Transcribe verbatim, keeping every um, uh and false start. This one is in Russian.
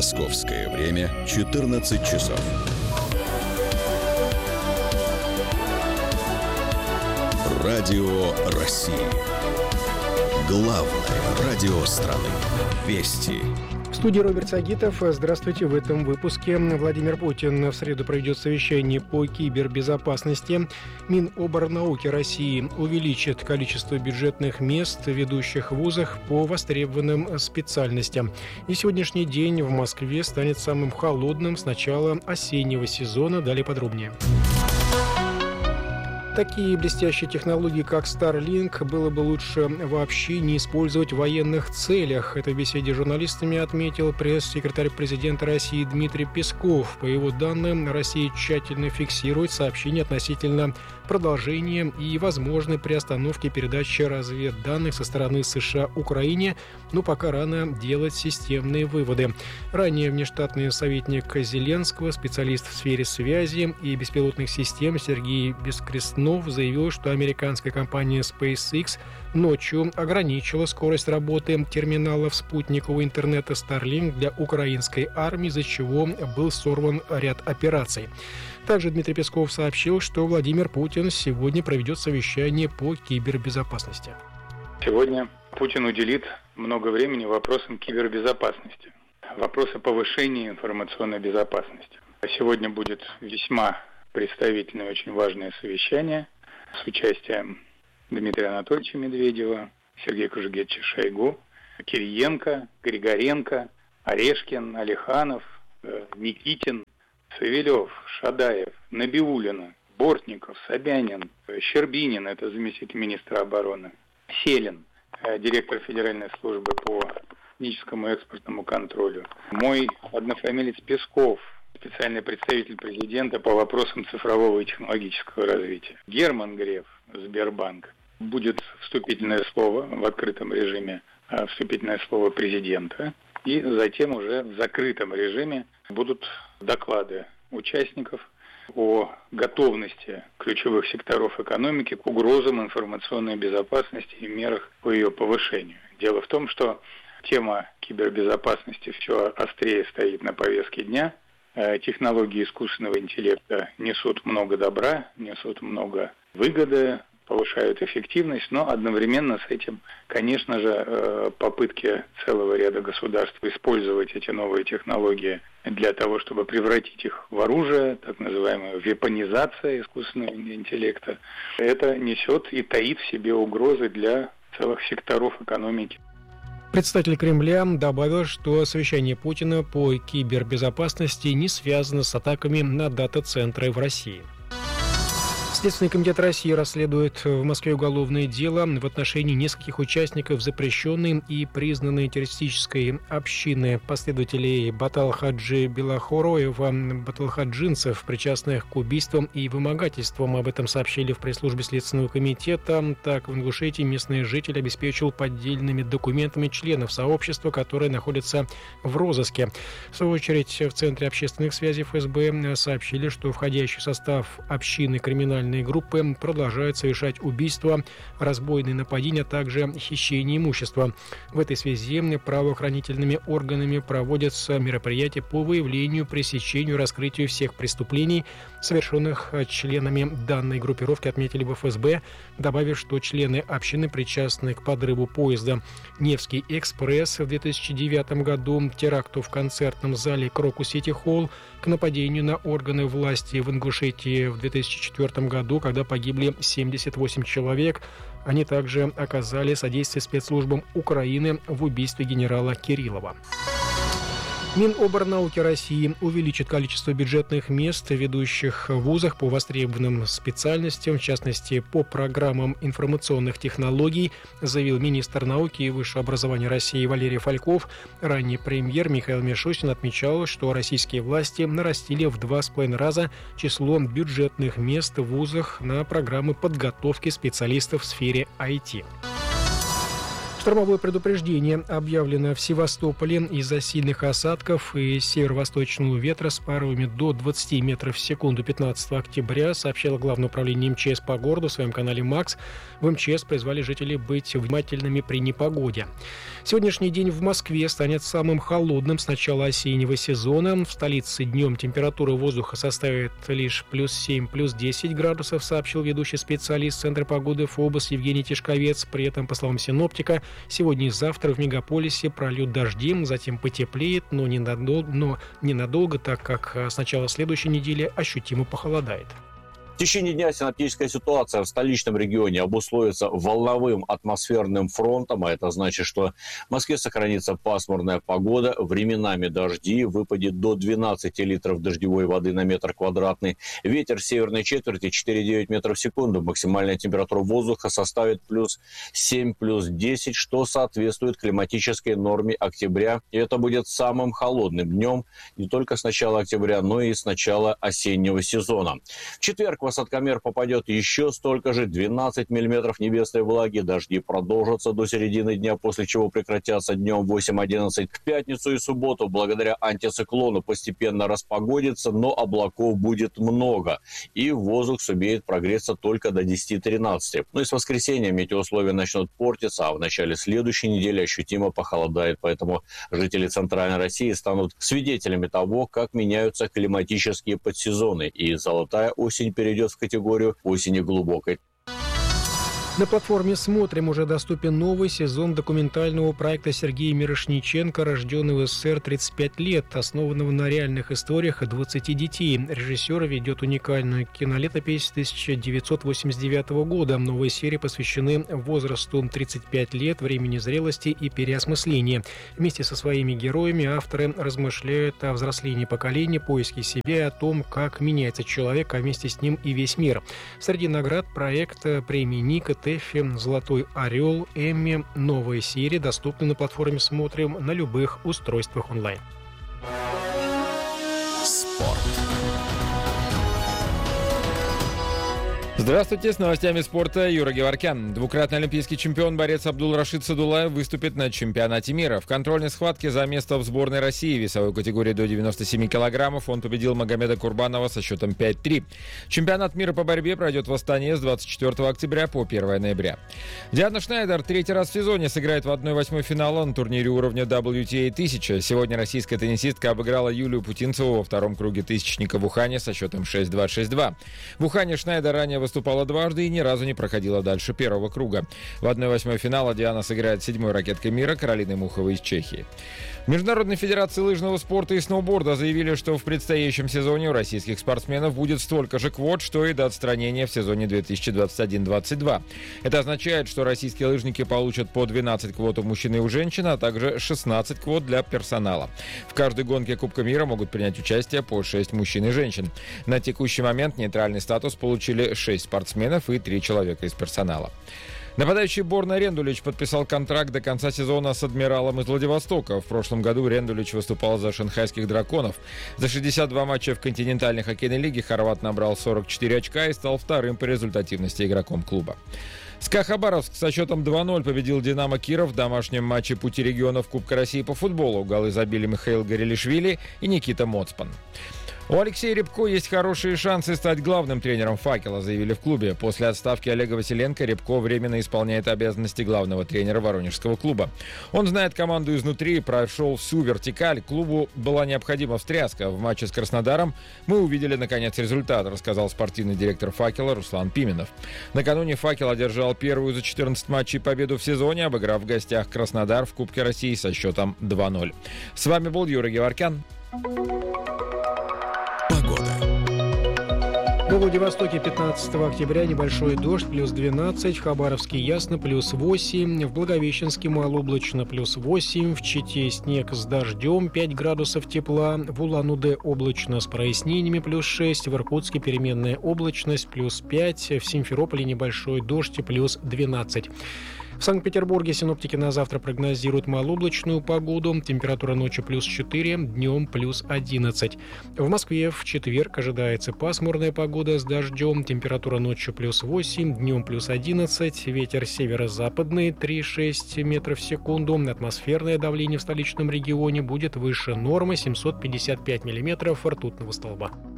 Московское время четырнадцать часов. Радио России. Главное радио страны. Вести. В студии Роберт Сагитов. Здравствуйте. В этом выпуске Владимир Путин в среду проведет совещание по кибербезопасности. Миноборнауки России увеличит количество бюджетных мест в ведущих вузах по востребованным специальностям. И сегодняшний день в Москве станет самым холодным с начала осеннего сезона. Далее подробнее. Такие блестящие технологии, как Starlink, было бы лучше вообще не использовать в военных целях. Это в беседе с журналистами отметил пресс-секретарь президента России Дмитрий Песков. По его данным, Россия тщательно фиксирует сообщения относительно продолжения и возможной приостановки передачи разведданных со стороны США Украине, но пока рано делать системные выводы. Ранее внештатный советник Зеленского, специалист в сфере связи и беспилотных систем Сергей Бескрестнов заявил, что американская компания SpaceX ночью ограничила скорость работы терминалов спутникового интернета Starlink для украинской армии, из-за чего был сорван ряд операций. Также Дмитрий Песков сообщил, что Владимир Путин сегодня проведет совещание по кибербезопасности. Сегодня Путин уделит много времени вопросам кибербезопасности, вопросы повышения информационной безопасности. Сегодня будет весьма представительное, очень важное совещание с участием Дмитрия Анатольевича Медведева, Сергея Кужугетовича Шойгу, Кириенко, Григоренко, Орешкин, Алиханов, Никитин, Савельев, Шадаев, Набиуллина, Бортников, Собянин, Щербинин, это заместитель министра обороны, Селин, директор Федеральной службы по техническому и экспортному контролю, мой однофамилец Песков, специальный представитель президента по вопросам цифрового и технологического развития, Герман Греф, Сбербанк. Будет вступительное слово в открытом режиме, вступительное слово президента, и затем уже в закрытом режиме будут доклады участников о готовности ключевых секторов экономики к угрозам информационной безопасности и мерах по ее повышению. Дело в том, что тема кибербезопасности все острее стоит на повестке дня. Технологии искусственного интеллекта несут много добра, несут много выгоды, повышают эффективность, но одновременно с этим, конечно же, попытки целого ряда государств использовать эти новые технологии для того, чтобы превратить их в оружие, так называемая вепонизация искусственного интеллекта, это несет и таит в себе угрозы для целых секторов экономики. Представитель Кремля добавил, что совещание Путина по кибербезопасности не связано с атаками на дата-центры в России. Следственный комитет России расследует в Москве уголовное дело в отношении нескольких участников запрещенной и признанной террористической общины последователей Баталхаджи Белохороева, баталхаджинцев, причастных к убийствам и вымогательствам. Об этом сообщили в пресс-службе Следственного комитета. Так, в Ингушетии местный житель обеспечил поддельными документами членов сообщества, которые находятся в розыске. В свою очередь, в Центре общественных связей эф эс бэ сообщили, что входящий в состав общины криминальной группы продолжают совершать убийства, разбойные нападения, а также хищение имущества. В этой связи правоохранительными органами проводятся мероприятия по выявлению, пресечению, раскрытию всех преступлений, совершенных членами данной группировки, отметили в эф эс бэ, добавив, что члены общины причастны к подрыву поезда «Невский экспресс» в две тысячи девятом году, теракту в концертном зале Крокус Сити Холл, к нападению на органы власти в Ингушетии в две тысячи четвёртом году, когда погибли семьдесят восемь человек. Они также оказали содействие спецслужбам Украины в убийстве генерала Кириллова. Миноборнауки России увеличит количество бюджетных мест в ведущих вузах по востребованным специальностям, в частности, по программам информационных технологий, заявил министр науки и высшего образования России Валерий Фальков. Ранее премьер Михаил Мишустин отмечал, что российские власти нарастили в два с половиной раза число бюджетных мест в вузах на программы подготовки специалистов в сфере ай ти. Штормовое предупреждение объявлено в Севастополе из-за сильных осадков и северо-восточного ветра с порывами до двадцати метров в секунду пятнадцатого октября, сообщало Главное управление МЧС по городу в своем канале МАКС. В МЧС призвали жителей быть внимательными при непогоде. Сегодняшний день в Москве станет самым холодным с начала осеннего сезона. В столице днем температура воздуха составит лишь плюс семь, плюс десять градусов, сообщил ведущий специалист Центра погоды ФОБОС Евгений Тишковец. При этом, по словам синоптика, сегодня и завтра в мегаполисе прольют дожди, затем потеплеет, но ненадолго, но ненадолго, так как с начала следующей недели ощутимо похолодает. В течение дня синоптическая ситуация в столичном регионе обусловится волновым атмосферным фронтом, а это значит, что в Москве сохранится пасмурная погода, временами дожди, выпадет до двенадцати литров дождевой воды на метр квадратный, ветер северной четверти четыре целых девять метров в секунду, максимальная температура воздуха составит плюс семь, плюс десять, что соответствует климатической норме октября, и это будет самым холодным днем не только с начала октября, но и с начала осеннего сезона. В четверг в осадкомер попадет еще столько же, двенадцать миллиметров небесной влаги. Дожди продолжатся до середины дня, после чего прекратятся днем восемь-одиннадцать. В пятницу и субботу благодаря антициклону постепенно распогодится, но облаков будет много. И воздух сумеет прогреться только до десяти-тринадцати. Ну и с воскресенья метеоусловия начнут портиться, а в начале следующей недели ощутимо похолодает. Поэтому жители Центральной России станут свидетелями того, как меняются климатические подсезоны. И золотая осень перейдет идет в категорию осени глубокой. На платформе «Смотрим» уже доступен новый сезон документального проекта Сергея Мирошниченко, рожденного в СССР тридцать пять лет, основанного на реальных историях двадцати детей. Режиссер ведет уникальную кинолетопись тысяча девятьсот восемьдесят девятого года. Новые серии посвящены возрасту тридцать пять лет, времени зрелости и переосмысления. Вместе со своими героями авторы размышляют о взрослении поколения, поиске себя и о том, как меняется человек, а вместе с ним и весь мир. Среди наград проекта премии Ника, Тэффи, «Золотой орел», Эмми. Новые серии доступны на платформе «Смотрим» на любых устройствах онлайн. Спорт. Здравствуйте, с новостями спорта Юра Геворкян. Двукратный олимпийский чемпион, борец Абдул-Рашид Садулаев выступит на чемпионате мира. В контрольной схватке за место в сборной России весовой категории до девяноста семи килограммов он победил Магомеда Курбанова со счетом пять-три. Чемпионат мира по борьбе пройдет в Астане с двадцать четвёртого октября по первого ноября. Диана Шнайдер третий раз в сезоне сыграет в одной восьмой финала на турнире уровня дабл ю ти эй тысяча. Сегодня российская теннисистка обыграла Юлию Путинцеву во втором круге тысячника в Ухане со счетом шесть-два, шесть-два. В Ухане Шнайдер ранее выступала дважды и ни разу не проходила дальше первого круга. В одной восьмой финала Диана сыграет с седьмой ракеткой мира Каролиной Муховой из Чехии. В Международной федерации лыжного спорта и сноуборда заявили, что в предстоящем сезоне у российских спортсменов будет столько же квот, что и до отстранения в сезоне две тысячи двадцать один двадцать два. Это означает, что российские лыжники получат по двенадцать квот у мужчин и у женщин, а также шестнадцать квот для персонала. В каждой гонке Кубка мира могут принять участие по шесть мужчин и женщин. На текущий момент нейтральный статус получили шесть спортсменов и три человека из персонала. Нападающий Борна Рендулич подписал контракт до конца сезона с «Адмиралом» из Владивостока. В прошлом году Рендулич выступал за шанхайских «Драконов». За шестьдесят два матча в континентальной хоккейной лиге хорват набрал сорок четыре очка и стал вторым по результативности игроком клуба. СКА Хабаровск со счетом два-ноль победил «Динамо Киров» в домашнем матче Пути регионов Кубка России по футболу. Голы забили Михаил Горелишвили и Никита Моцпан. У Алексея Рябко есть хорошие шансы стать главным тренером «Факела», заявили в клубе. После отставки Олега Василенко Рябко временно исполняет обязанности главного тренера воронежского клуба. Он знает команду изнутри, прошел всю вертикаль. Клубу была необходима встряска. В матче с Краснодаром мы увидели, наконец, результат, рассказал спортивный директор «Факела» Руслан Пименов. Накануне «Факел» одержал первую за четырнадцать матчей победу в сезоне, обыграв в гостях Краснодар в Кубке России со счетом два-ноль. С вами был Юра Геворкян. В Владивостоке пятнадцатого октября небольшой дождь, плюс двенадцать, в Хабаровске ясно, плюс восемь, в Благовещенске малооблачно, плюс восемь, в Чите снег с дождем, пять градусов тепла, в Улан-Удэ облачно с прояснениями, плюс шесть, в Иркутске переменная облачность, плюс пять, в Симферополе небольшой дождь, плюс двенадцать. В Санкт-Петербурге синоптики на завтра прогнозируют малооблачную погоду. Температура ночью плюс четыре, днем плюс одиннадцать. В Москве в четверг ожидается пасмурная погода с дождем. Температура ночью плюс восемь, днем плюс одиннадцать. Ветер северо-западный три-шесть метров в секунду. Атмосферное давление в столичном регионе будет выше нормы семьсот пятьдесят пять миллиметров ртутного столба.